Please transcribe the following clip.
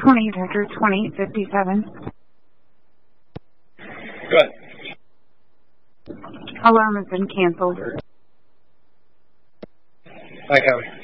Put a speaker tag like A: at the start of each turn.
A: 2800-2857.
B: Good.
A: Alarm has been canceled.
B: Hi, Kelly.